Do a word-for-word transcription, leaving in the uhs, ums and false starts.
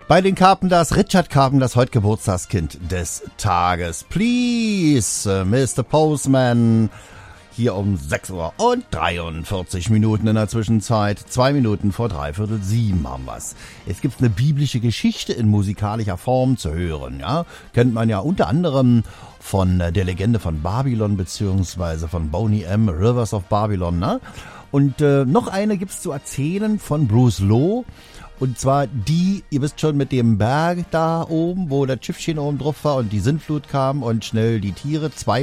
Bei den Carpenters, Richard Carpenters, heute Geburtstagskind des Tages. Please, uh, Mister Postman. Hier um sechs Uhr und dreiundvierzig Minuten in der Zwischenzeit. Zwei Minuten vor dreiviertel sieben haben wir's. Es gibt eine biblische Geschichte in musikalischer Form zu hören. Ja, kennt man ja unter anderem von der Legende von Babylon beziehungsweise von Boney M. Rivers of Babylon. Ne? Und äh, noch eine gibt's zu erzählen von Bruce Lowe. Und zwar die, ihr wisst schon, mit dem Berg da oben, wo das Schiffchen oben drauf war und die Sintflut kam und schnell die Tiere, zwei